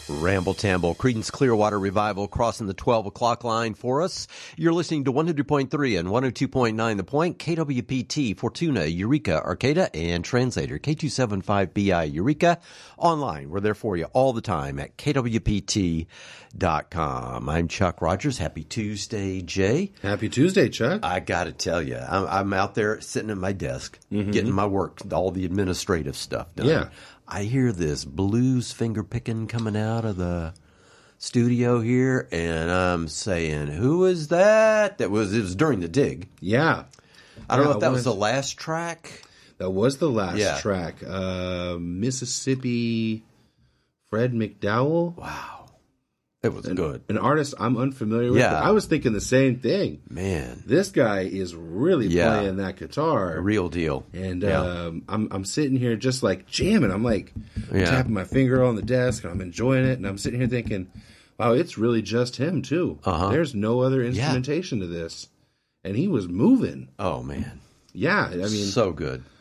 Ramble Tamble, Creedence Clearwater Revival crossing the 12 o'clock line for us. You're listening to 100.3 and 102.9 The Point, KWPT, Fortuna, Eureka, Arcata, and Translator, K275BI Eureka. Online, we're there for you all the time at KWPT.com. I'm Chuck Rogers. Happy Tuesday, Jay. Happy Tuesday, Chuck. I got to tell you, I'm out there sitting at my desk, getting my work, all the administrative stuff done. Yeah. I hear this blues finger picking coming out of the studio here, and I'm saying, "Who is that?" It was during the dig. Yeah. I don't know if that was the last track. That was the last track. Mississippi Fred McDowell. Wow. It was good. An artist I'm unfamiliar with. Yeah. But I was thinking the same thing. Man. This guy is really playing that guitar. Real deal. And I'm sitting here just like jamming. I'm like tapping my finger on the desk, and I'm enjoying it. And I'm sitting here thinking, wow, it's really just him, too. There's no other instrumentation to this. And he was moving. Oh, man. Yeah. I mean, so good.